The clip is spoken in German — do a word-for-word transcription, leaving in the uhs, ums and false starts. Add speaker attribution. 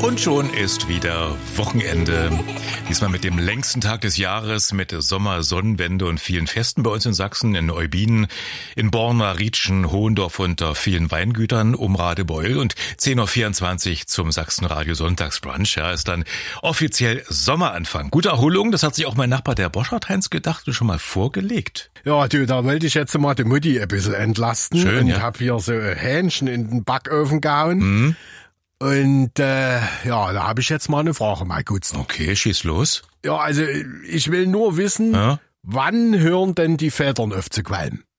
Speaker 1: Und schon ist wieder Wochenende. Diesmal mit dem längsten Tag des Jahres, mit Sommer, Sonnenwende und vielen Festen bei uns in Sachsen, in Eubinen, in Borna, Rietschen, Hohendorf und vielen Weingütern um Radebeul. Und zehn Uhr vierundzwanzig zum Sachsenradio Sonntagsbrunch. Ja, ist dann offiziell Sommeranfang. Gute Erholung, das hat sich auch mein Nachbar der Boschert Heinz gedacht und schon mal vorgelegt.
Speaker 2: Ja, du, da wollte ich jetzt mal die Mutti ein bisschen entlasten.
Speaker 1: Schön,
Speaker 2: und
Speaker 1: ja.
Speaker 2: hab hier so Hähnchen in den Backofen gehauen.
Speaker 1: Mhm.
Speaker 2: Und äh, ja, da habe ich jetzt mal eine Frage, mein Gutzner.
Speaker 1: Okay, schieß los.
Speaker 2: Ja, also ich will nur wissen,
Speaker 1: Ja?
Speaker 2: wann hören denn die Vätern auf zu qualmen?